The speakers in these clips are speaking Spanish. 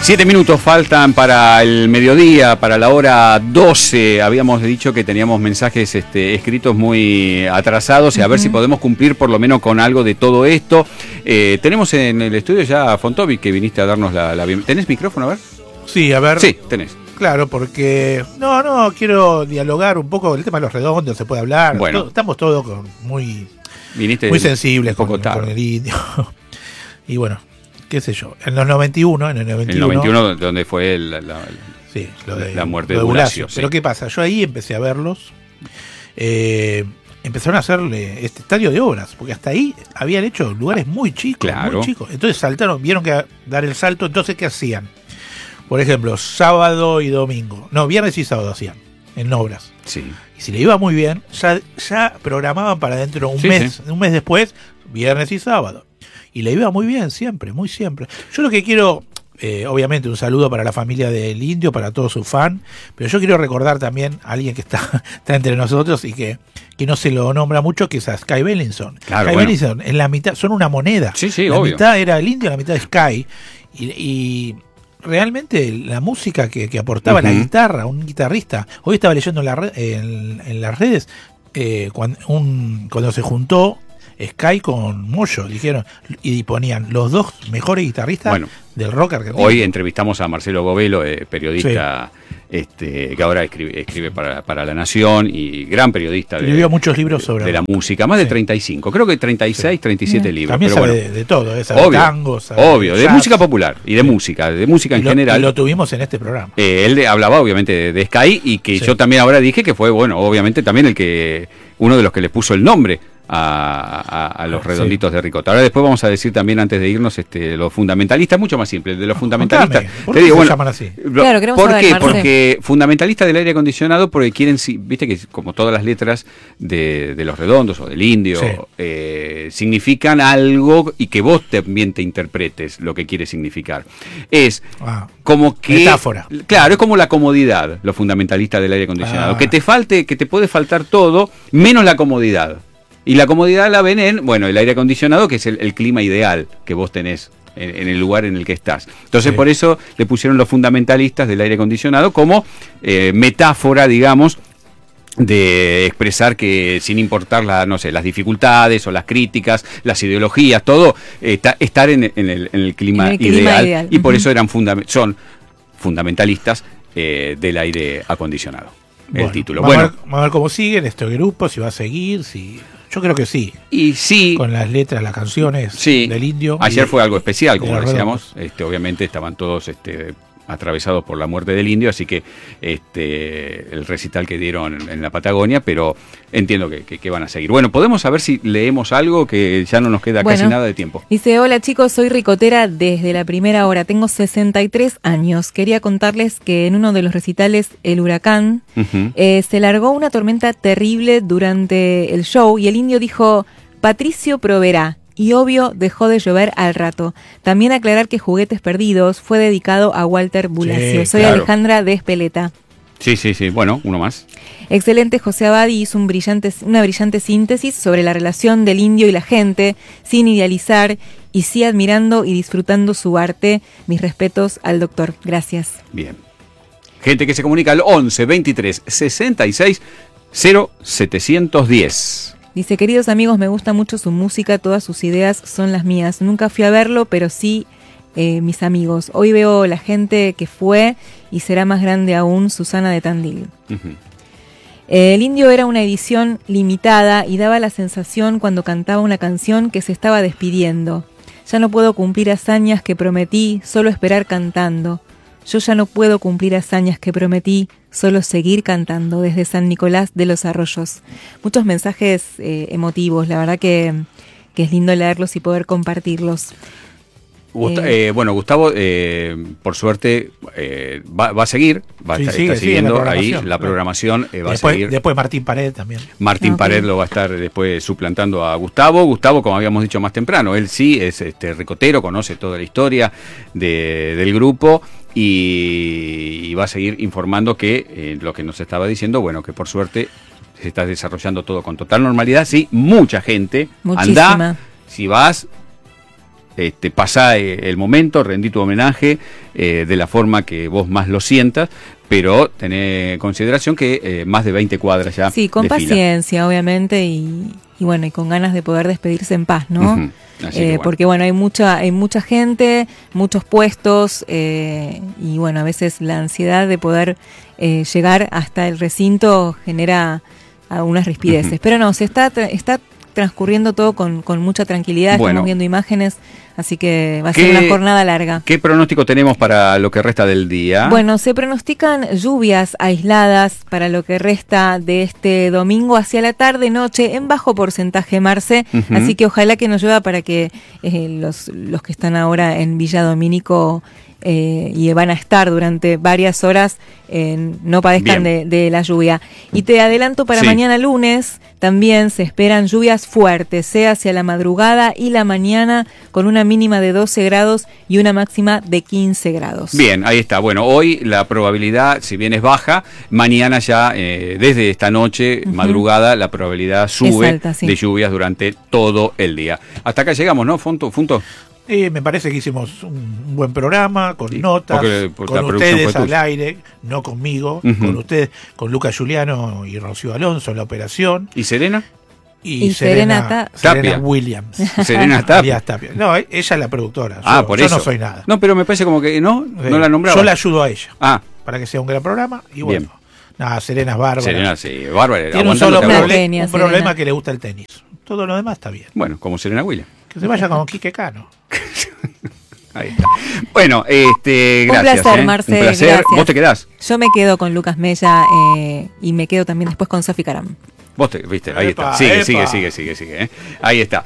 7 minutos faltan para el mediodía, para la hora 12. Habíamos dicho que teníamos mensajes escritos muy atrasados y a ver si podemos cumplir por lo menos con algo de todo esto. Tenemos en el estudio ya a Fontovi, que viniste a darnos la bienvenida. ¿Tenés micrófono? A ver. Sí, a ver. Sí, tenés. Claro, porque no quiero dialogar un poco el tema de los redondos, se puede hablar. Bueno. Estamos todos muy sensibles con el indio. Y bueno, qué sé yo, en el 91, donde fue la muerte de Bulacio. Pero ¿qué pasa? Yo ahí empecé a verlos. Empezaron a hacerle este estadio de obras, porque hasta ahí habían hecho lugares muy chicos, claro. Muy chicos. Entonces saltaron, vieron que dar el salto, entonces ¿qué hacían? Por ejemplo, sábado y domingo. No, viernes y sábado hacían, en obras. Sí. Y si le iba muy bien, ya programaban para dentro un mes después, viernes y sábado. Y le iba muy bien, siempre, muy siempre. Yo lo que quiero, obviamente, un saludo para la familia del Indio, para todos sus fans, pero yo quiero recordar también a alguien que está entre nosotros y que no se lo nombra mucho, que es a Sky Bellinson. Claro, Sky Bellinson, en la mitad, son una moneda. Sí, la obvio. mitad era el Indio, la mitad Sky. Y realmente la música que aportaba la guitarra, un guitarrista. Hoy estaba leyendo en las redes, cuando se juntó Sky con Moyo, dijeron, y ponían los dos mejores guitarristas del rock argentino. Hoy entrevistamos a Marcelo Govelo, periodista que ahora escribe para La Nación y gran periodista. Escribió muchos libros sobre la música, más de 35, creo que 36, 37 libros. También pero sabe de todo, de tangos. Obvio, de música popular y de música en general. Y lo tuvimos en este programa. Él hablaba obviamente de Sky y que yo también ahora dije que fue, obviamente también uno de los que le puso el nombre a los redonditos de ricota. Ahora después vamos a decir también, antes de irnos, los fundamentalistas, mucho más simple, de los fundamentalistas. ¿Por qué se llaman así? Claro, ¿por qué? Porque fundamentalistas del aire acondicionado, porque quieren, viste que como todas las letras de los redondos o del indio, significan algo y que vos también te interpretes lo que quiere significar. Es como que... Metáfora. Claro, es como la comodidad, los fundamentalistas del aire acondicionado. Que te puede faltar todo, menos la comodidad. Y la comodidad la ven en, el aire acondicionado, que es el clima ideal que vos tenés en el lugar en el que estás. Entonces, por eso le pusieron los fundamentalistas del aire acondicionado como metáfora, digamos, de expresar que sin importar las dificultades o las críticas, las ideologías, todo, estar en el clima ideal. Y por eso son fundamentalistas del aire acondicionado. El título. Vamos a ver cómo siguen este grupo, si va a seguir, yo creo que sí. Y sí. Con las letras, las canciones del indio. Ayer fue algo especial, como decíamos. Obviamente estaban todos atravesados por la muerte del indio, así que el recital que dieron en la Patagonia, pero entiendo que van a seguir. Bueno, podemos saber si leemos algo, que ya no nos queda casi nada de tiempo. Dice: hola chicos, soy ricotera desde la primera hora, tengo 63 años. Quería contarles que en uno de los recitales, el huracán, se largó una tormenta terrible durante el show y el indio dijo: Patricio proveerá. Y obvio, dejó de llover al rato. También aclarar que Juguetes Perdidos fue dedicado a Walter Bulacio. Soy Alejandra de Espeleta. Sí. Bueno, uno más. Excelente, José Abadi hizo una brillante síntesis sobre la relación del indio y la gente, sin idealizar y sí admirando y disfrutando su arte. Mis respetos al doctor. Gracias. Bien. Gente que se comunica al 11 23 66 0710. Dice: queridos amigos, me gusta mucho su música, todas sus ideas son las mías. Nunca fui a verlo, pero sí mis amigos. Hoy veo la gente que fue y será más grande aún, Susana de Tandil. El indio era una edición limitada y daba la sensación cuando cantaba una canción que se estaba despidiendo. Ya no puedo cumplir hazañas que prometí, solo esperar cantando. Yo ya no puedo cumplir hazañas que prometí, solo seguir cantando. Desde San Nicolás de los Arroyos. Muchos mensajes emotivos, la verdad que es lindo leerlos y poder compartirlos. Gustavo, por suerte, va a seguir, está siguiendo ahí la programación. Va a seguir. Después Martín Pared también. Martín Pared lo va a estar después suplantando a Gustavo. Gustavo, como habíamos dicho más temprano, él sí es ricotero, conoce toda la historia del grupo y va a seguir informando que lo que nos estaba diciendo, que por suerte se está desarrollando todo con total normalidad. Sí, mucha gente. Muchísima. Anda, si vas, pasá el momento, rendí tu homenaje de la forma que vos más lo sientas, pero tené en consideración que más de 20 cuadras ya. Sí, con desfilan. paciencia, obviamente, y bueno, y con ganas de poder despedirse en paz, ¿no? Ujú. Así que bueno. Porque bueno, hay mucha gente, muchos puestos, y bueno, a veces la ansiedad de poder llegar hasta el recinto genera algunas rispideces. Pero no, se está transcurriendo todo con mucha tranquilidad, Bueno. estamos viendo imágenes, así que va a ser una jornada larga. ¿Qué pronóstico tenemos para lo que resta del día? Bueno, se pronostican lluvias aisladas para lo que resta de este domingo hacia la tarde-noche en bajo porcentaje, Marce, Ujú. así que ojalá que nos llueva para que los que están ahora en Villa Domínico y van a estar durante varias horas no padezcan de la lluvia. Y te adelanto para Sí. mañana lunes también se esperan lluvias fuertes, hacia la madrugada y la mañana, con una mínima de 12 grados y una máxima de 15 grados. Bien, ahí está. Bueno, hoy la probabilidad, si bien es baja, mañana ya, desde esta noche, Ujú. madrugada, la probabilidad sube Es alta, sí. de lluvias durante todo el día. Hasta acá llegamos, ¿no, Funto? Me parece que hicimos un buen programa, con Sí, notas, porque la con producción ustedes fue al tuya. aire, no conmigo, Ujú. con ustedes, con Lucas Juliano y Rocío Alonso en la operación, ¿Y Serena? Y Serena Tapia. Williams. Serena Tapia. Alias Tapia. No, ella es la productora. Ah, Yo, por yo eso. no soy nada. No, pero me parece como que no la nombraba. Yo la ayudo a ella Ah, para que sea un gran programa y bueno. Bien. Nada, Serena es bárbara. Serena, sí, bárbara. Tiene un solo aguantándote a vos. Genia, un problema Serena. que le gusta el tenis. Todo lo demás está bien. Bueno, como Serena Williams. Que se vaya con Quique Cano. Ahí está. Bueno, gracias. Un placer, Marce, Un placer. gracias. ¿Vos te quedás? Yo me quedo con Lucas Mella y me quedo también después con Sofi Caram. Viste, ahí Epa, está. Sigue, epa. sigue. Ahí está.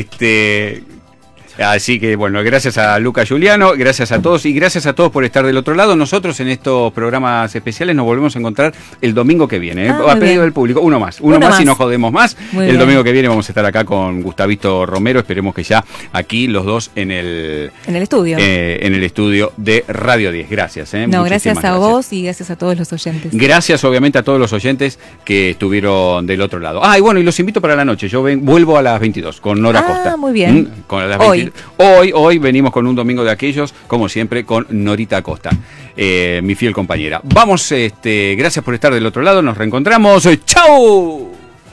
Así que bueno, gracias a Lucas Juliano, gracias a todos y gracias a todos por estar del otro lado. Nosotros en estos programas especiales nos volvemos a encontrar el domingo que viene. Ah, A muy pedido bien. del público, uno más y no jodemos más. Muy El bien. domingo que viene vamos a estar acá con Gustavito Romero. Esperemos que ya aquí los dos en el estudio. en el estudio de Radio 10. Gracias. No, Muchísimas gracias a vos y gracias a todos los oyentes. Gracias obviamente a todos los oyentes que estuvieron del otro lado. Y bueno, y los invito para la noche. Yo vuelvo a las 22 con Nora Costa. Muy bien. Con las Hoy. Hoy venimos con un domingo de aquellos, como siempre, con Norita Costa, mi fiel compañera. Vamos, gracias por estar del otro lado. Nos reencontramos. ¡Chau!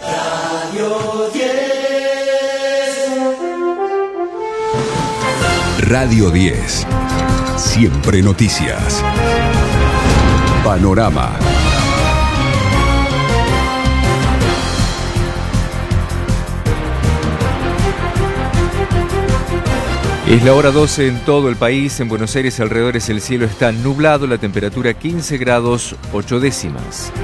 Radio 10. Siempre noticias. Panorama. Es la hora 12 en todo el país. En Buenos Aires alrededores el cielo está nublado, la temperatura 15 grados 8 décimas.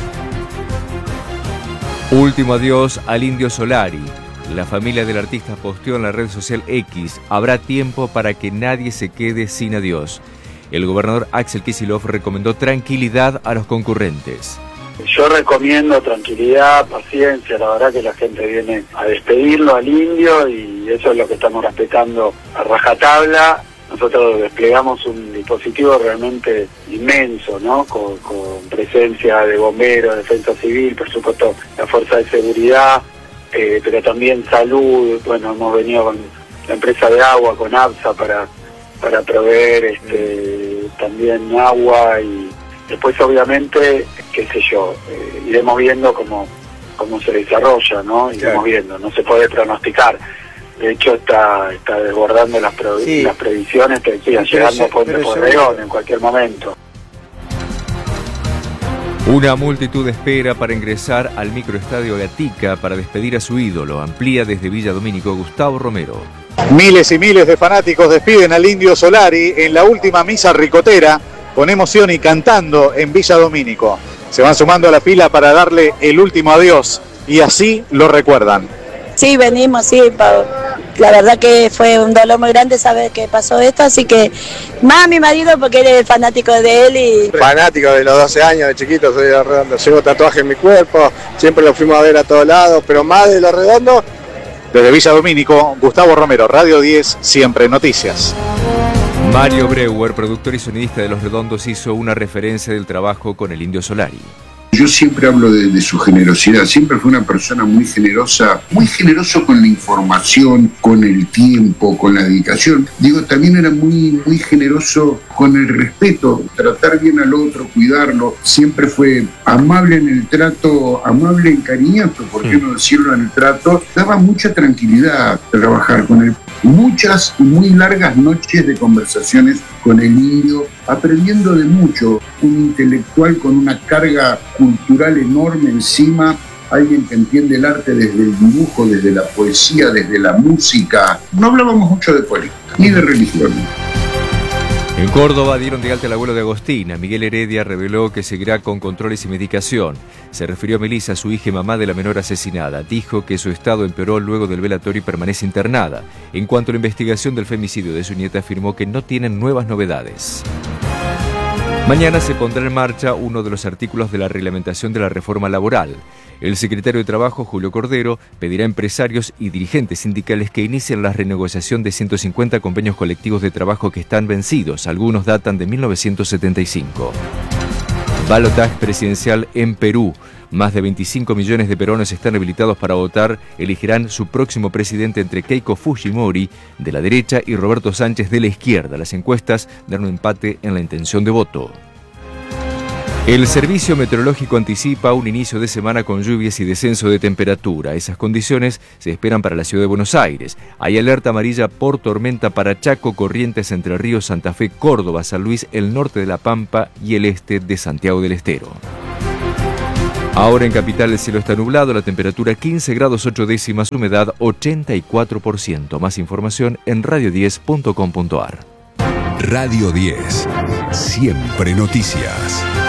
Último adiós al Indio Solari. La familia del artista posteó en la red social X: habrá tiempo para que nadie se quede sin adiós. El gobernador Axel Kicillof recomendó tranquilidad a los concurrentes. Yo recomiendo tranquilidad, paciencia, la verdad que la gente viene a despedirlo al indio y eso es lo que estamos respetando a rajatabla. Nosotros desplegamos un dispositivo realmente inmenso, ¿no? Con presencia de bomberos, defensa civil, por supuesto la fuerza de seguridad, pero también salud. Bueno, hemos venido con la empresa de agua, con ABSA, para proveer también agua y después obviamente, qué sé yo, iremos viendo cómo se desarrolla, ¿no? Iremos viendo, no se puede pronosticar. De hecho está desbordando las previsiones que decían, llegando a Puente Porredón en cualquier momento. Una multitud espera para ingresar al microestadio Gatica para despedir a su ídolo. Amplía desde Villa Domínico Gustavo Romero. Miles y miles de fanáticos despiden al Indio Solari en la última misa ricotera, con emoción y cantando en Villa Domínico. Se van sumando a la fila para darle el último adiós y así lo recuerdan. Sí, venimos, sí, la verdad que fue un dolor muy grande saber que pasó esto, así que más a mi marido porque él es fanático de él y... Fanático de los 12 años, de chiquito soy de Redondo, llevo tatuaje en mi cuerpo, siempre lo fuimos a ver a todos lados, pero más de los Redondos. Desde Villa Domínico, Gustavo Romero, Radio 10, Siempre Noticias. Mario Breuer, productor y sonidista de Los Redondos, hizo una referencia del trabajo con el Indio Solari. Yo siempre hablo de su generosidad, siempre fue una persona muy generosa, muy generoso con la información, con el tiempo, con la dedicación. Digo, también era muy generoso con el respeto, tratar bien al otro, cuidarlo. Siempre fue amable en el trato, amable en cariñoso, ¿por qué no decirlo en el trato? Daba mucha tranquilidad trabajar con él. Muchas y muy largas noches de conversaciones con el indio, aprendiendo de mucho, un intelectual con una carga cultural enorme encima, alguien que entiende el arte desde el dibujo, desde la poesía, desde la música. No hablábamos mucho de política, ni de religión. En Córdoba dieron de alta al abuelo de Agostina. Miguel Heredia reveló que seguirá con controles y medicación. Se refirió a Melissa, su hija y mamá de la menor asesinada. Dijo que su estado empeoró luego del velatorio y permanece internada. En cuanto a la investigación del femicidio de su nieta, afirmó que no tienen nuevas novedades. Mañana se pondrá en marcha uno de los artículos de la reglamentación de la reforma laboral. El secretario de Trabajo, Julio Cordero, pedirá a empresarios y dirigentes sindicales que inicien la renegociación de 150 convenios colectivos de trabajo que están vencidos. Algunos datan de 1975. Balotaje presidencial en Perú. Más de 25 millones de peruanos están habilitados para votar. Elegirán su próximo presidente entre Keiko Fujimori, de la derecha, y Roberto Sánchez, de la izquierda. Las encuestas dan un empate en la intención de voto. El Servicio Meteorológico anticipa un inicio de semana con lluvias y descenso de temperatura. Esas condiciones se esperan para la ciudad de Buenos Aires. Hay alerta amarilla por tormenta para Chaco, Corrientes, Entre Ríos, Santa Fe, Córdoba, San Luis, el norte de La Pampa y el este de Santiago del Estero. Ahora en Capital el cielo está nublado, la temperatura 15 grados 8 décimas, humedad 84%. Más información en radio10.com.ar. Radio 10. Siempre noticias.